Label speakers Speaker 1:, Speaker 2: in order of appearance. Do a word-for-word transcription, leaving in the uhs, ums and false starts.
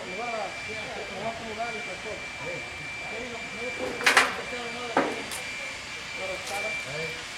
Speaker 1: le va a, le va a acomodar el tractor. Sí, no, no le puedo poner el pesado nada aquí. Para estar.